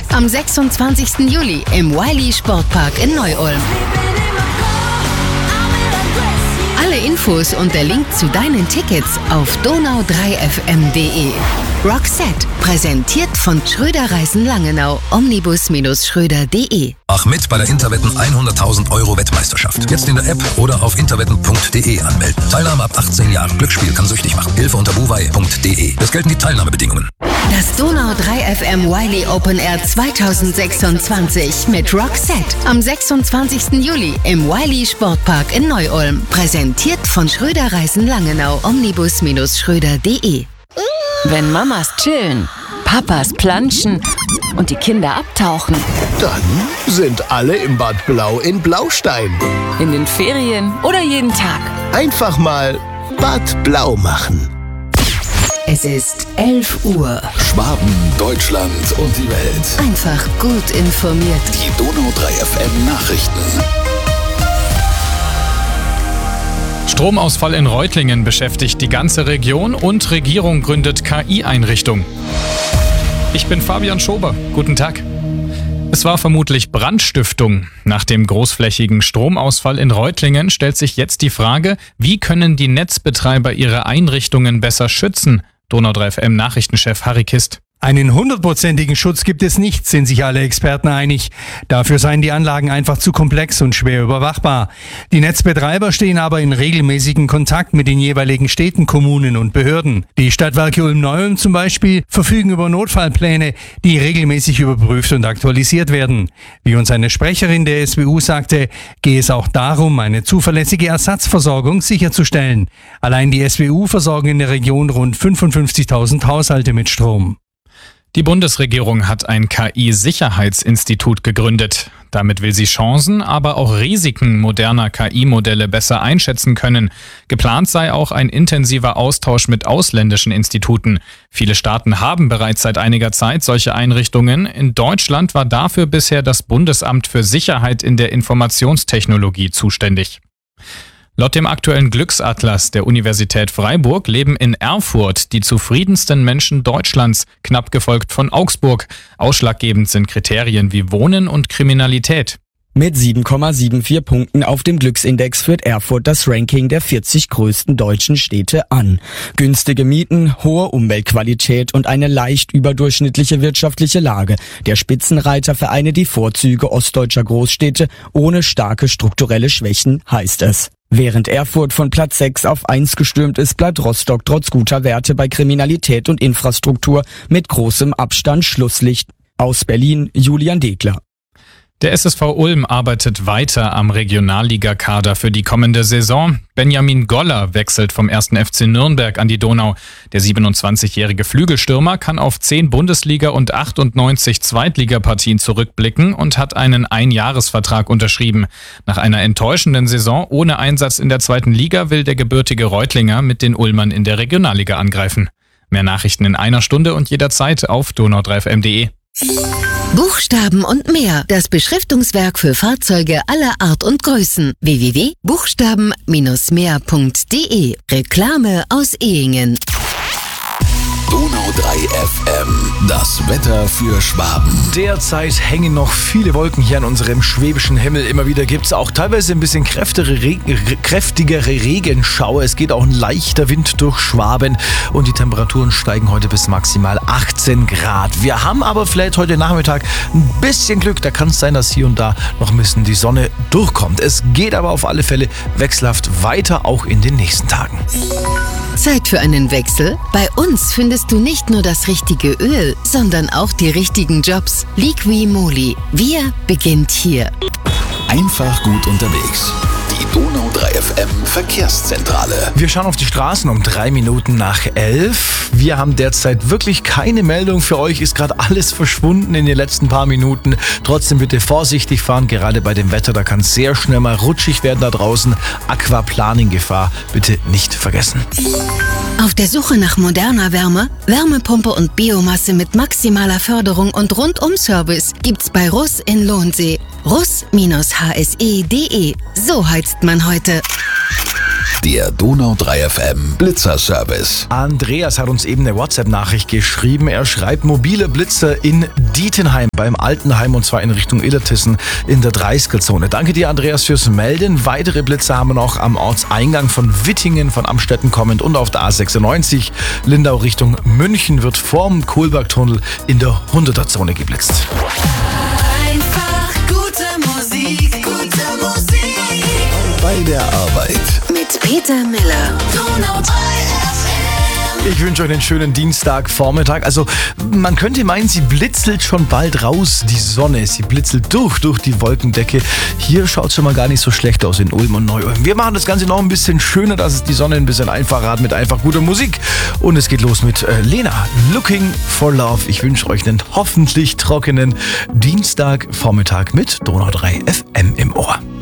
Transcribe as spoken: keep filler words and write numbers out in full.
am sechsundzwanzigsten Juli im Wiley Sportpark in Neu-Ulm. Alle Infos und der Link zu deinen Tickets auf donau drei f m punkt d e. Roxette, präsentiert von Schröder Reisen Langenau, omnibus-schröder punkt d e. Mach mit bei der Interwetten hunderttausend Euro Wettmeisterschaft. Jetzt in der App oder auf interwetten punkt d e anmelden. Teilnahme ab achtzehn Jahren. Glücksspiel kann süchtig machen. Hilfe unter buwei punkt d e. Es gelten die Teilnahmebedingungen. Das Donau drei F M Wiley Open Air zweitausendsechsundzwanzig mit Roxette am sechsundzwanzigsten Juli im Wiley Sportpark in Neu-Ulm. Präsentiert von Schröder Reisen Langenau, omnibus-schröder punkt d e. Wenn Mamas chillen, Papas planschen und die Kinder abtauchen. Dann sind alle im Bad Blau in Blaustein. In den Ferien oder jeden Tag. Einfach mal Bad Blau machen. Es ist elf Uhr. Schwaben, Deutschland und die Welt. Einfach gut informiert. Die Donau drei F M Nachrichten. Stromausfall in Reutlingen beschäftigt die ganze Region und Regierung gründet K I-Einrichtung. Ich bin Fabian Schober. Guten Tag. Es war vermutlich Brandstiftung. Nach dem großflächigen Stromausfall in Reutlingen stellt sich jetzt die Frage, wie können die Netzbetreiber ihre Einrichtungen besser schützen? Donau drei F M Nachrichtenchef Harry Kist. Einen hundertprozentigen Schutz gibt es nicht, sind sich alle Experten einig. Dafür seien die Anlagen einfach zu komplex und schwer überwachbar. Die Netzbetreiber stehen aber in regelmäßigen Kontakt mit den jeweiligen Städten, Kommunen und Behörden. Die Stadtwerke Ulm-Neu-Ulm zum Beispiel verfügen über Notfallpläne, die regelmäßig überprüft und aktualisiert werden. Wie uns eine Sprecherin der S B U sagte, gehe es auch darum, eine zuverlässige Ersatzversorgung sicherzustellen. Allein die S B U versorgen in der Region rund fünfundfünfzigtausend Haushalte mit Strom. Die Bundesregierung hat ein K I-Sicherheitsinstitut gegründet. Damit will sie Chancen, aber auch Risiken moderner K I-Modelle besser einschätzen können. Geplant sei auch ein intensiver Austausch mit ausländischen Instituten. Viele Staaten haben bereits seit einiger Zeit solche Einrichtungen. In Deutschland war dafür bisher das Bundesamt für Sicherheit in der Informationstechnologie zuständig. Laut dem aktuellen Glücksatlas der Universität Freiburg leben in Erfurt die zufriedensten Menschen Deutschlands, knapp gefolgt von Augsburg. Ausschlaggebend sind Kriterien wie Wohnen und Kriminalität. Mit sieben Komma vierundsiebzig Punkten auf dem Glücksindex führt Erfurt das Ranking der vierzig größten deutschen Städte an. Günstige Mieten, hohe Umweltqualität und eine leicht überdurchschnittliche wirtschaftliche Lage. Der Spitzenreiter vereine die Vorzüge ostdeutscher Großstädte ohne starke strukturelle Schwächen, heißt es. Während Erfurt von Platz sechs auf eins gestürmt ist, bleibt Rostock trotz guter Werte bei Kriminalität und Infrastruktur mit großem Abstand Schlusslicht. Aus Berlin, Julian Degler. Der S S V Ulm arbeitet weiter am Regionalligakader für die kommende Saison. Benjamin Goller wechselt vom ersten F C Nürnberg an die Donau. Der siebenundzwanzigjährige Flügelstürmer kann auf zehn Bundesliga- und achtundneunzig Zweitligapartien zurückblicken und hat einen Einjahresvertrag unterschrieben. Nach einer enttäuschenden Saison ohne Einsatz in der zweiten Liga will der gebürtige Reutlinger mit den Ulmern in der Regionalliga angreifen. Mehr Nachrichten in einer Stunde und jederzeit auf donau drei f m punkt d e. Buchstaben und mehr. Das Beschriftungswerk für Fahrzeuge aller Art und Größen. w w w punkt buchstaben mehr punkt d e. Reklame aus Ehingen. Donau drei F M. Das Wetter für Schwaben. Derzeit hängen noch viele Wolken hier an unserem schwäbischen Himmel. Immer wieder gibt es auch teilweise ein bisschen kräftigere, Regen, kräftigere Regenschauer. Es geht auch ein leichter Wind durch Schwaben und die Temperaturen steigen heute bis maximal achtzehn Grad. Wir haben aber vielleicht heute Nachmittag ein bisschen Glück. Da kann es sein, dass hier und da noch ein bisschen die Sonne durchkommt. Es geht aber auf alle Fälle wechselhaft weiter, auch in den nächsten Tagen. Zeit für einen Wechsel? Bei uns findest du nicht nur das richtige Öl, sondern auch die richtigen Jobs. Liqui Moly. Wir beginnt hier. Einfach gut unterwegs. Die Donau drei F M Verkehrszentrale. Wir schauen auf die Straßen um drei Minuten nach elf. Wir haben derzeit wirklich keine Meldung. Für euch ist gerade alles verschwunden in den letzten paar Minuten. Trotzdem bitte vorsichtig fahren, gerade bei dem Wetter. Da kann es sehr schnell mal rutschig werden da draußen. Aquaplaning-Gefahr bitte nicht vergessen. Auf der Suche nach moderner Wärme, Wärmepumpe und Biomasse mit maximaler Förderung und Rundum-Service gibt's bei Russ in Lohnsee. russ Bindestrich h s e punkt d e. So heizt man heute. Der Donau drei F M Blitzerservice. Andreas hat uns eben eine WhatsApp-Nachricht geschrieben. Er schreibt, mobile Blitzer in Dietenheim beim Altenheim und zwar in Richtung Illertissen in der dreißiger-Zone. Danke dir, Andreas, fürs Melden. Weitere Blitzer haben wir noch am Ortseingang von Wittingen, von Amstetten kommend und auf der A sechsundneunzig. Lindau Richtung München wird vorm Kohlbergtunnel in der hunderter-Zone geblitzt. Einfach gute Musik, gute Musik. Bei der Arbeit. Mit Peter Miller. Donau drei F M. Ich wünsche euch einen schönen Dienstagvormittag. Also man könnte meinen, sie blitzelt schon bald raus, die Sonne. Sie blitzelt durch, durch die Wolkendecke. Hier schaut es schon mal gar nicht so schlecht aus in Ulm und Neu-Ulm. Wir machen das Ganze noch ein bisschen schöner, dass es die Sonne ein bisschen einfacher hat mit einfach guter Musik. Und es geht los mit äh, Lena, Looking for Love. Ich wünsche euch einen hoffentlich trockenen Dienstagvormittag mit Donau drei F M im Ohr.